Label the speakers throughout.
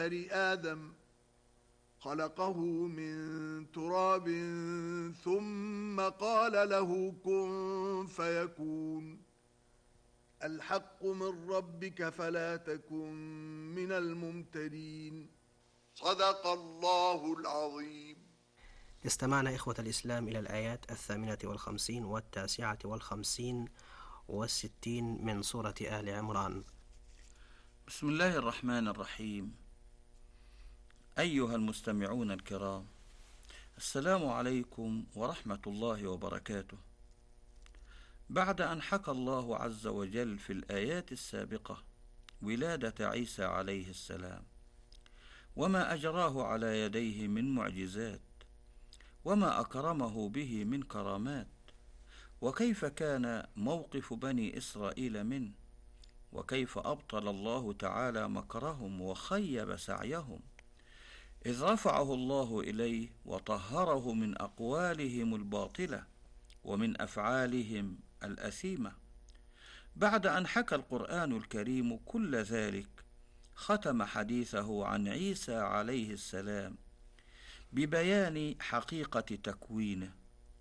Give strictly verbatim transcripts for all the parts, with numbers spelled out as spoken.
Speaker 1: آدم خلقه من تراب ثم قال له كن فيكون الحق من ربك فلا تكن من الممترين. صدق الله العظيم.
Speaker 2: استمعنا إخوة الإسلام إلى الآيات الثامنة والخمسين والتاسعة والخمسين والستين من سورة آل عمران.
Speaker 3: بسم الله الرحمن الرحيم. أيها المستمعون الكرام، السلام عليكم ورحمة الله وبركاته. بعد أن حكى الله عز وجل في الآيات السابقة ولادة عيسى عليه السلام وما أجراه على يديه من معجزات وما أكرمه به من كرامات، وكيف كان موقف بني إسرائيل منه، وكيف أبطل الله تعالى مكرهم وخيب سعيهم إذ رفعه الله إليه وطهره من أقوالهم الباطلة ومن أفعالهم الأثيمة. بعد أن حكى القرآن الكريم كل ذلك، ختم حديثه عن عيسى عليه السلام ببيان حقيقة تكوينه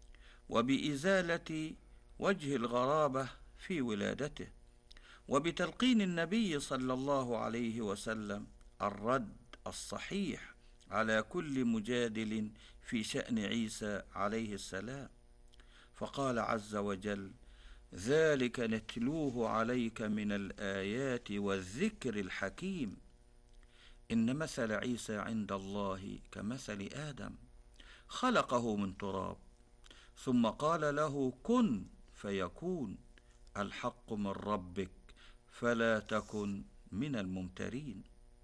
Speaker 3: وبإزالة وجه الغرابة في ولادته، وبتلقين النبي صلى الله عليه وسلم الرد الصحيح على كل مجادل في شأن عيسى عليه السلام. فقال عز وجل: ذلك نتلوه عليك من الآيات والذكر الحكيم، إن مثل عيسى عند الله كمثل آدم خلقه من تراب ثم قال له كن فيكون الحق من ربك فلا تكن من الممترين.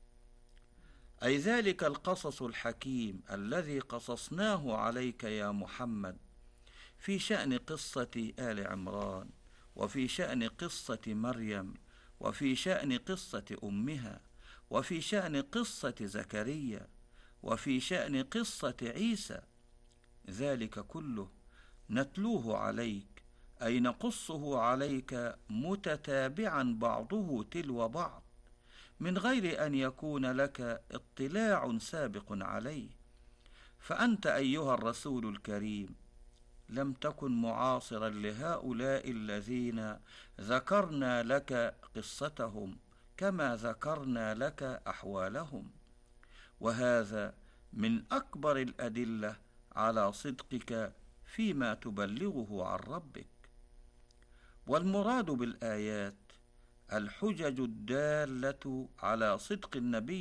Speaker 3: أي ذلك القصص الحكيم الذي قصصناه عليك يا محمد في شأن قصة آل عمران، وفي شأن قصة مريم، وفي شأن قصة أمها، وفي شأن قصة زكريا، وفي شأن قصة عيسى، ذلك كله نتلوه عليك، أي نقصه عليك متتابعا بعضه تلو بعض من غير أن يكون لك اطلاع سابق عليه. فأنت أيها الرسول الكريم لم تكن معاصرا لهؤلاء الذين ذكرنا لك قصتهم كما ذكرنا لك أحوالهم، وهذا من أكبر الأدلة على صدقك فيما تبلغه عن ربك. والمراد بالآيات الحجج الدالة على صدق النبي